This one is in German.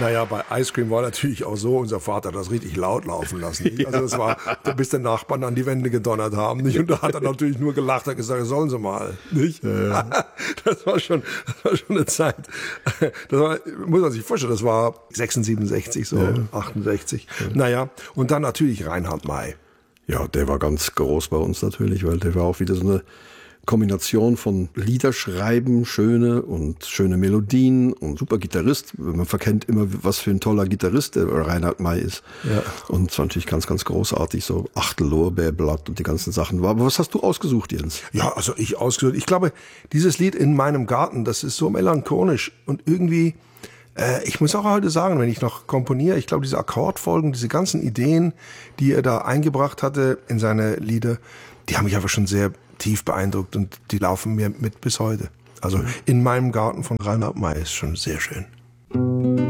Naja, bei Ice Cream war natürlich auch so, unser Vater hat das richtig laut laufen lassen. Nicht? Also das war, bis der Nachbarn an die Wände gedonnert haben. Nicht? Und da hat er natürlich nur gelacht und gesagt, sollen sie mal. Nicht? Ja. Das war schon eine Zeit. Das war, muss man sich vorstellen, das war 66, so 68. Ja. Naja, und dann natürlich Reinhard May. Ja, der war ganz groß bei uns natürlich, weil der war auch wieder so eine Kombination von Liederschreiben, schöne Melodien und super Gitarrist. Man verkennt immer, was für ein toller Gitarrist der Reinhard May ist. Ja. Und es war natürlich ganz, ganz großartig, so Achtel Lorbeerblatt und die ganzen Sachen. Aber was hast du ausgesucht, Jens? Ja, also ich glaube, dieses Lied In meinem Garten, das ist so melancholisch und irgendwie, ich muss auch heute sagen, wenn ich noch komponiere, ich glaube, diese Akkordfolgen, diese ganzen Ideen, die er da eingebracht hatte in seine Lieder, die haben mich einfach schon sehr tief beeindruckt und die laufen mir mit bis heute. Also In meinem Garten von Reinhard May ist schon sehr schön.